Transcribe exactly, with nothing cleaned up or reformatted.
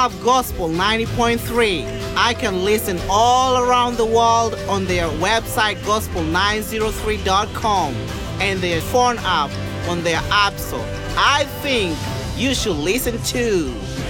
love Gospel ninety point three, I can listen all around the world on their website gospel nine oh three dot com and their phone app on their app store. I think you should listen too.